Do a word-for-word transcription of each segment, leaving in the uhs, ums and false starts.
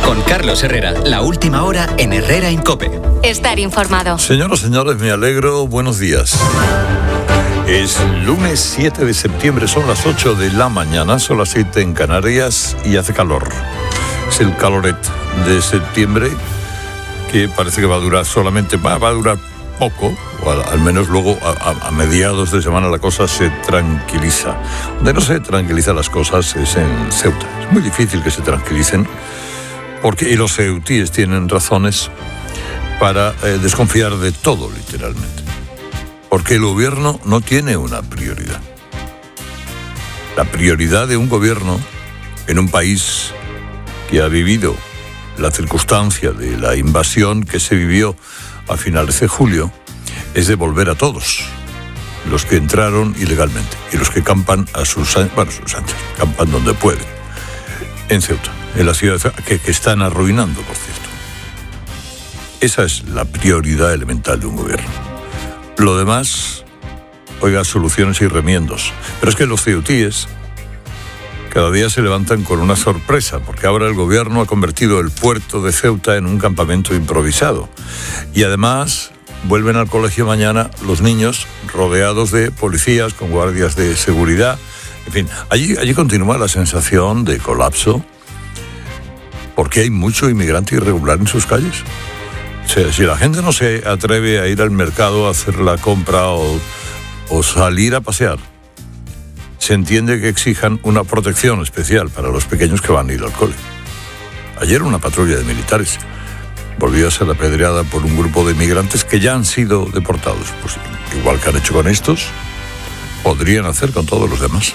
Con Carlos Herrera, la última hora en Herrera en COPE. Estar informado. Señoras y señores, me alegro. Buenos días. Es lunes siete de septiembre, son las ocho de la mañana, son las siete en Canarias y hace calor. Es el caloret de septiembre que parece que va a durar solamente, va, va a durar poco, o al, al menos luego a, a, a mediados de semana la cosa se tranquiliza. Donde no se tranquilizan las cosas es en Ceuta. Es muy difícil que se tranquilicen, porque y los ceutíes tienen razones para eh, desconfiar de todo, literalmente. Porque el gobierno no tiene una prioridad. La prioridad de un gobierno en un país que ha vivido la circunstancia de la invasión que se vivió a finales de julio es devolver a todos los que entraron ilegalmente y los que campan a sus, bueno, sus anchas, campan donde pueden, en Ceuta, en la ciudad de Ceuta, que, que están arruinando, por cierto. Esa es la prioridad elemental de un gobierno. Lo demás, oiga, soluciones y remiendos. Pero es que los ceutíes cada día se levantan con una sorpresa, porque ahora el gobierno ha convertido el puerto de Ceuta en un campamento improvisado. Y además vuelven al colegio mañana los niños rodeados de policías con guardias de seguridad. En fin, allí, allí continúa la sensación de colapso, porque hay mucho inmigrante irregular en sus calles. O sea, si la gente no se atreve a ir al mercado a hacer la compra o, o salir a pasear, se entiende que exijan una protección especial para los pequeños que van a ir al cole. Ayer una patrulla de militares volvió a ser apedreada por un grupo de inmigrantes que ya han sido deportados. Pues igual que han hecho con estos, podrían hacer con todos los demás.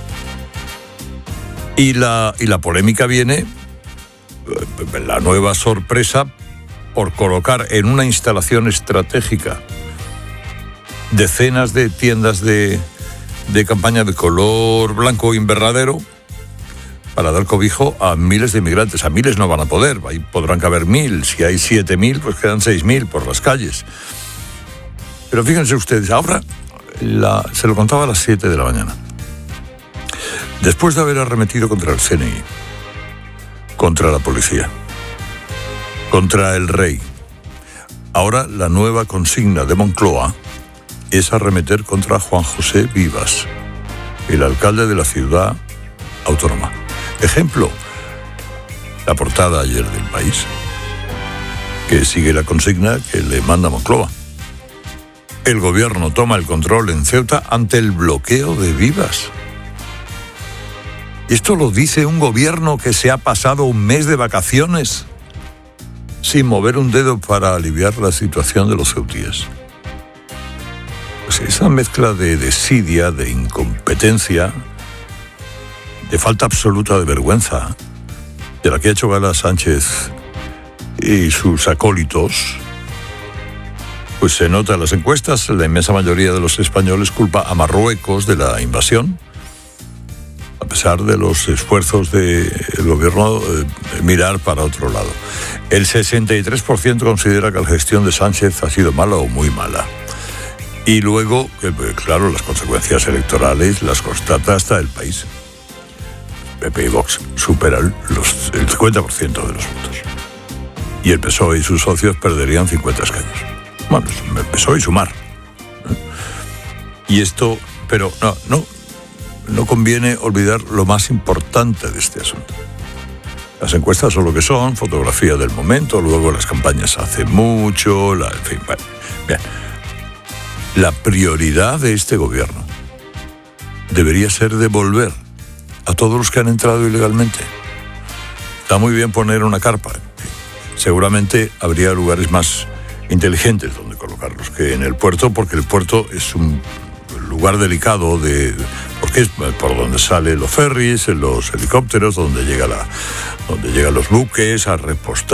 Y la, y la polémica viene, la nueva sorpresa, por colocar en una instalación estratégica decenas de tiendas de, de campaña de color blanco invernadero para dar cobijo a miles de inmigrantes. A miles no van a poder, ahí podrán caber mil. Si hay siete mil, pues quedan seis mil por las calles. Pero fíjense ustedes, ahora la, se lo contaba a las siete de la mañana. Después de haber arremetido contra el C N I, contra la policía, contra el rey, ahora la nueva consigna de Moncloa es arremeter contra Juan José Vivas, el alcalde de la ciudad autónoma. Ejemplo, la portada ayer del País, que sigue la consigna que le manda Moncloa. El gobierno toma el control en Ceuta ante el bloqueo de Vivas. Esto lo dice un gobierno que se ha pasado un mes de vacaciones sin mover un dedo para aliviar la situación de los ceutíes. Pues esa mezcla de desidia, de incompetencia, de falta absoluta de vergüenza, de la que ha hecho gala Sánchez y sus acólitos, pues se nota en las encuestas. La inmensa mayoría de los españoles culpa a Marruecos de la invasión, a pesar de los esfuerzos del gobierno eh, mirar para otro lado. El sesenta y tres por ciento considera que la gestión de Sánchez ha sido mala o muy mala. Y luego, eh, claro, las consecuencias electorales las constata hasta el País. P P y Vox superan los, el cincuenta por ciento de los votos. Y el P S O E y sus socios perderían cincuenta escaños. Bueno, el P S O E y Sumar. Y esto, pero no, no, no conviene olvidar lo más importante de este asunto. Las encuestas son lo que son, fotografía del momento, luego las campañas hace mucho, la, en fin, bueno, bien. La prioridad de este gobierno debería ser devolver a todos los que han entrado ilegalmente. Está muy bien poner una carpa. Seguramente habría lugares más inteligentes donde colocarlos que en el puerto, porque el puerto es un lugar delicado de, porque es por donde salen los ferries, los helicópteros, donde llega la, donde llegan los buques a repostar.